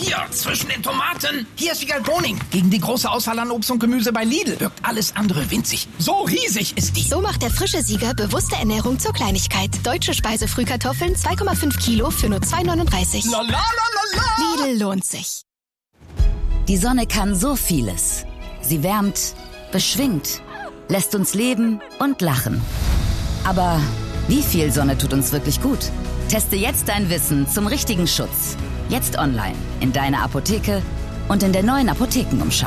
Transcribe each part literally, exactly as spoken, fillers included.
hier, zwischen den Tomaten. Hier ist Wiegald Boning. Gegen die große Auswahl an Obst und Gemüse bei Lidl wirkt alles andere winzig. So riesig ist die. So macht der frische Sieger bewusste Ernährung zur Kleinigkeit. Deutsche Speisefrühkartoffeln zwei Komma fünf Kilo für nur zwei neununddreißig. La la la la la. Lidl lohnt sich. Die Sonne kann so vieles. Sie wärmt, beschwingt, lässt uns leben und lachen. Aber wie viel Sonne tut uns wirklich gut? Teste jetzt dein Wissen zum richtigen Schutz. Jetzt online, in deiner Apotheke und in der neuen Apothekenumschau.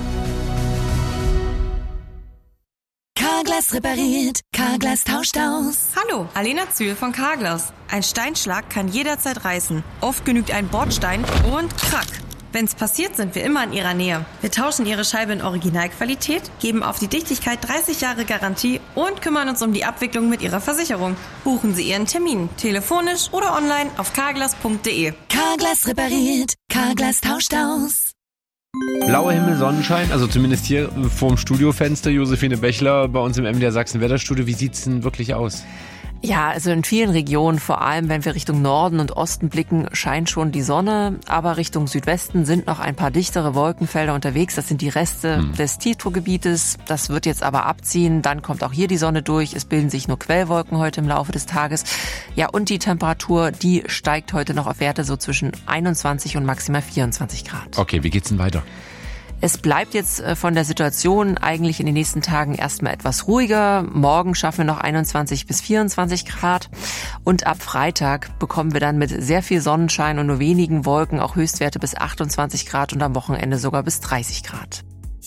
Carglass repariert, Carglass tauscht aus. Hallo, Alena Zühl von Carglass. Ein Steinschlag kann jederzeit reißen. Oft genügt ein Bordstein und krack. Wenn's passiert, sind wir immer in Ihrer Nähe. Wir tauschen Ihre Scheibe in Originalqualität, geben auf die Dichtigkeit dreißig Jahre Garantie und kümmern uns um die Abwicklung mit Ihrer Versicherung. Buchen Sie Ihren Termin, telefonisch oder online auf carglass punkt de. Carglass repariert, Carglass tauscht aus. Blauer Himmel, Sonnenschein, also zumindest hier vorm Studiofenster. Josephine Bechler bei uns im M D R Sachsen Wetterstudio. Wie sieht's denn wirklich aus? Ja, also in vielen Regionen, vor allem wenn wir Richtung Norden und Osten blicken, scheint schon die Sonne. Aber Richtung Südwesten sind noch ein paar dichtere Wolkenfelder unterwegs. Das sind die Reste hm. des Tiefdruckgebietes. Das wird jetzt aber abziehen. Dann kommt auch hier die Sonne durch. Es bilden sich nur Quellwolken heute im Laufe des Tages. Ja, und die Temperatur, die steigt heute noch auf Werte so zwischen einundzwanzig und maximal vierundzwanzig Grad. Okay, wie geht's denn weiter? Es bleibt jetzt von der Situation eigentlich in den nächsten Tagen erstmal etwas ruhiger. Morgen schaffen wir noch einundzwanzig bis vierundzwanzig Grad. Und ab Freitag bekommen wir dann mit sehr viel Sonnenschein und nur wenigen Wolken auch Höchstwerte bis achtundzwanzig Grad und am Wochenende sogar bis dreißig Grad.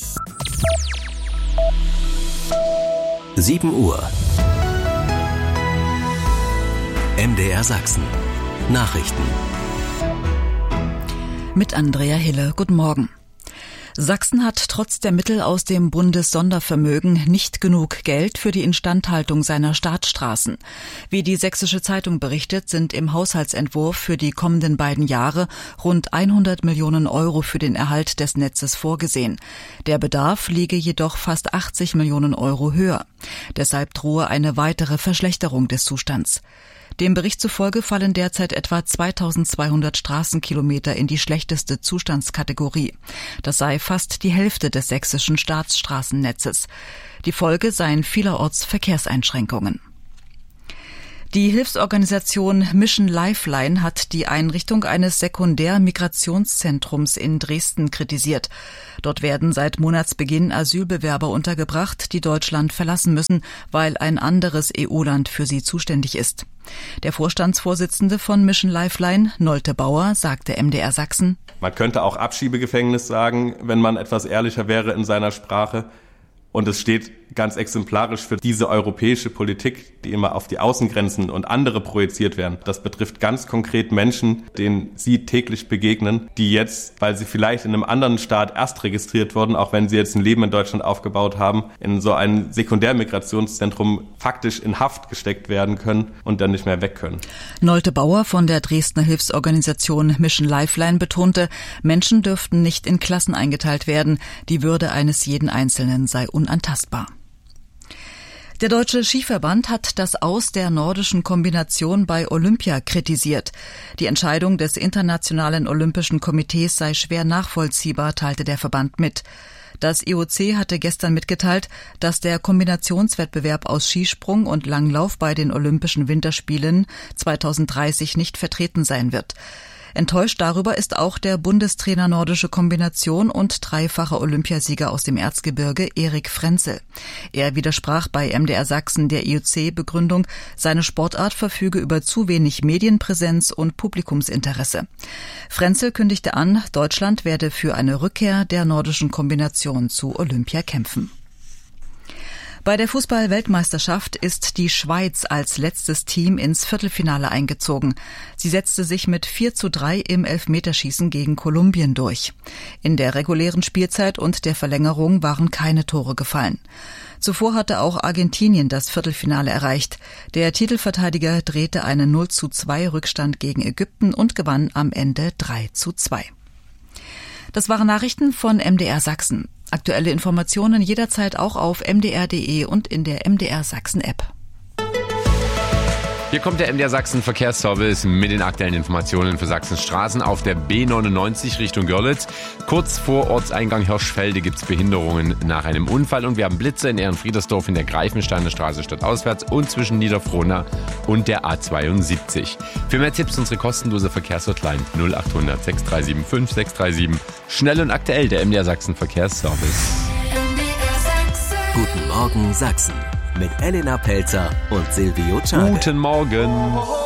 sieben Uhr. M D R Sachsen. Nachrichten. Mit Andrea Hille. Guten Morgen. Sachsen hat trotz der Mittel aus dem Bundessondervermögen nicht genug Geld für die Instandhaltung seiner Staatsstraßen. Wie die Sächsische Zeitung berichtet, sind im Haushaltsentwurf für die kommenden beiden Jahre rund hundert Millionen Euro für den Erhalt des Netzes vorgesehen. Der Bedarf liege jedoch fast achtzig Millionen Euro höher. Deshalb drohe eine weitere Verschlechterung des Zustands. Dem Bericht zufolge fallen derzeit etwa zweitausendzweihundert Straßenkilometer in die schlechteste Zustandskategorie. Das sei fast die Hälfte des sächsischen Staatsstraßennetzes. Die Folge seien vielerorts Verkehrseinschränkungen. Die Hilfsorganisation Mission Lifeline hat die Einrichtung eines Sekundär-Migrationszentrums in Dresden kritisiert. Dort werden seit Monatsbeginn Asylbewerber untergebracht, die Deutschland verlassen müssen, weil ein anderes E U-Land für sie zuständig ist. Der Vorstandsvorsitzende von Mission Lifeline, Nolte Bauer, sagte M D R Sachsen: Man könnte auch Abschiebegefängnis sagen, wenn man etwas ehrlicher wäre in seiner Sprache. Und es steht ganz exemplarisch für diese europäische Politik, die immer auf die Außengrenzen und andere projiziert werden. Das betrifft ganz konkret Menschen, denen Sie täglich begegnen, die jetzt, weil sie vielleicht in einem anderen Staat erst registriert wurden, auch wenn sie jetzt ein Leben in Deutschland aufgebaut haben, in so ein Sekundärmigrationszentrum faktisch in Haft gesteckt werden können und dann nicht mehr weg können. Nolte Bauer von der Dresdner Hilfsorganisation Mission Lifeline betonte, Menschen dürften nicht in Klassen eingeteilt werden. Die Würde eines jeden Einzelnen sei unantastbar. Der Deutsche Skiverband hat das Aus der nordischen Kombination bei Olympia kritisiert. Die Entscheidung des Internationalen Olympischen Komitees sei schwer nachvollziehbar, teilte der Verband mit. Das I O C hatte gestern mitgeteilt, dass der Kombinationswettbewerb aus Skisprung und Langlauf bei den Olympischen Winterspielen zweitausenddreißig nicht vertreten sein wird. Enttäuscht darüber ist auch der Bundestrainer Nordische Kombination und dreifacher Olympiasieger aus dem Erzgebirge Erik Frenzel. Er widersprach bei M D R Sachsen der I O C-Begründung, seine Sportart verfüge über zu wenig Medienpräsenz und Publikumsinteresse. Frenzel kündigte an, Deutschland werde für eine Rückkehr der Nordischen Kombination zu Olympia kämpfen. Bei der Fußball-Weltmeisterschaft ist die Schweiz als letztes Team ins Viertelfinale eingezogen. Sie setzte sich mit vier zu drei im Elfmeterschießen gegen Kolumbien durch. In der regulären Spielzeit und der Verlängerung waren keine Tore gefallen. Zuvor hatte auch Argentinien das Viertelfinale erreicht. Der Titelverteidiger drehte einen null zu zwei Rückstand gegen Ägypten und gewann am Ende drei zu zwei. Das waren Nachrichten von M D R Sachsen. Aktuelle Informationen jederzeit auch auf m d r punkt d e und in der M D R Sachsen App. Hier kommt der M D R Sachsen Verkehrsservice mit den aktuellen Informationen für Sachsens Straßen. Auf der B neunundneunzig Richtung Görlitz. Kurz vor Ortseingang Hirschfelde gibt es Behinderungen nach einem Unfall. Und wir haben Blitze in Ehrenfriedersdorf in der Greifensteiner Straße stadtauswärts und zwischen Niederfrohna und der A zweiundsiebzig. Für mehr Tipps unsere kostenlose Verkehrshotline null acht hundert sechs drei sieben fünf sechs drei sieben. Schnell und aktuell der M D R Sachsen Verkehrsservice. Guten Morgen Sachsen mit Elena Pelzer und Silvio Czade. Guten Morgen.